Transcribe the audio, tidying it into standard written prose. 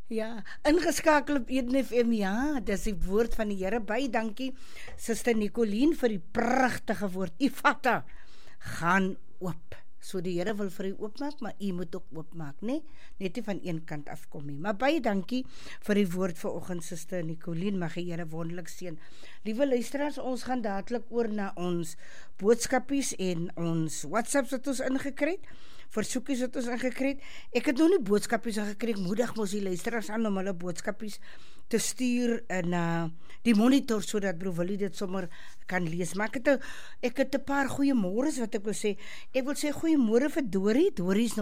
Ja, ingeskakel op 1FM, ja, dis die woord van die Here. Baie dankie, Suster Nicolien, vir die pragtige woord. Ifata, gaan oop. So die Here wil vir u oopmaak, maar u moet ook oopmaak, nee? Net nie van een kant afkom nie. Maar baie dankie vir die woord vanoggend, Suster Nicolien, mag die Here wonderlik seën. Liewe luisteraars, ons gaan dadelik oor na ons boodskapies en ons WhatsApps wat ons ingekry het, versoekies wat ons ingekry het. Ek het nog nie boodskapies ingekry, ek moedig mos die luisteraars aan om hulle boodskapies te stuur na die monitor, sodat Broer Willie dit sommer kan lees. Maar ek het 'n paar goeiemôres wat ek wil sê. Ek wil sê goeiemôre vir Dorie. Dorie is